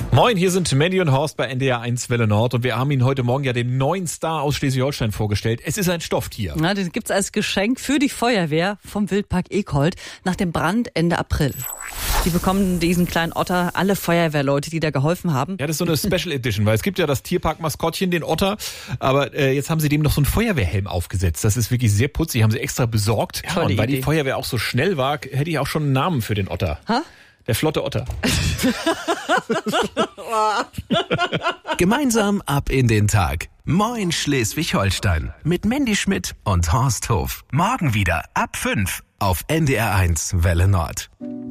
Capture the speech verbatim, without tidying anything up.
Moin, hier sind Mandy und Horst bei N D R eins Welle Nord und wir haben Ihnen heute Morgen ja den neuen Star aus Schleswig-Holstein vorgestellt. Es ist ein Stofftier. Ja, den gibt's als Geschenk für die Feuerwehr vom Wildpark Eekholt nach dem Brand Ende April. Die bekommen diesen kleinen Otter, alle Feuerwehrleute, die da geholfen haben. Ja, das ist so eine Special Edition, weil es gibt ja das Tierpark-Maskottchen, den Otter, aber äh, jetzt haben sie dem noch so einen Feuerwehrhelm aufgesetzt. Das ist wirklich sehr putzig, haben sie extra besorgt. Ja, und weil Idee. die Feuerwehr auch so schnell war, hätte ich auch schon einen Namen für den Otter. Ha? Der flotte Otter. Gemeinsam ab in den Tag. Moin Schleswig-Holstein mit Mandy Schmidt und Horst Hof. Morgen wieder ab fünf auf N D R eins Welle Nord.